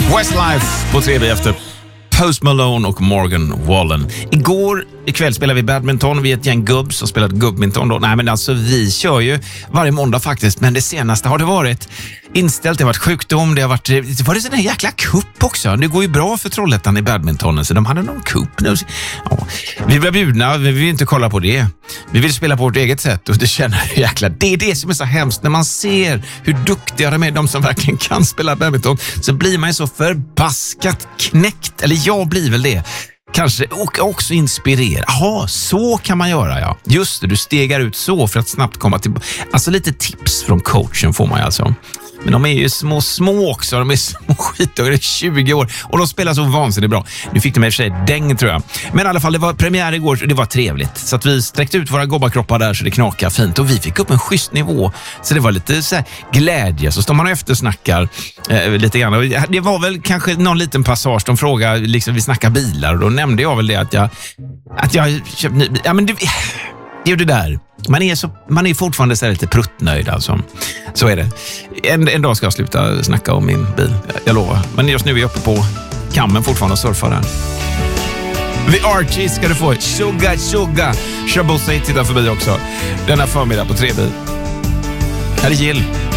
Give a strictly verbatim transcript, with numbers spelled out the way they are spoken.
Westlife på T V efter Post Malone och Morgan Wallen. Igår ikväll spelade vi badminton. Vi är ett gäng gubbs som spelat gubbminton då. Nej men alltså vi kör ju varje måndag faktiskt. Men det senaste har det varit inställt. Det har varit sjukdom. Det har varit, det var det sån här jäkla kupp också. Det går ju bra för Trollhättan i badmintonen. Så de hade någon kupp nu. Ja, vi blev bjudna. Vi vill inte kolla på det. Vi vill spela på vårt eget sätt. Och det känner jäkla. Det är det som är så hemskt. När man ser hur duktiga de är, de som verkligen kan spela badminton, så blir man ju så förbaskat knäckt. Eller jag blir väl det. Kanske, och också inspirera. Jaha, så kan man göra, ja. Just det, du stegar ut så för att snabbt komma till. Alltså lite tips från coachen får man ju alltså. Men de är ju små, små också. De är små skit och det är tjugo år. Och de spelar så vansinnigt bra. Nu fick de i och för sig däng, tror jag. Men i alla fall, det var premiär igår och det var trevligt. Så att vi sträckte ut våra gobbakroppar där så det knakade fint. Och vi fick upp en schysst nivå. Så det var lite så här glädje. Så står man och eftersnackar eh, lite grann. Och det var väl kanske någon liten passage. De frågade, liksom, vi snackar bilar. Och då nämnde jag väl det att jag... Att jag köpt ny... Ja, men det... Det är ju det där. Man är, så, man är fortfarande så lite pruttnöjd alltså. Så är det. En, en dag ska jag sluta snacka om min bil. Jag, jag lovar. Men just nu är jag uppe på kammen fortfarande och surfar där. The Archie ska du få. Suga, suga. Shabosay tittar förbi också. Denna förmiddag på tre B. Här är Jill.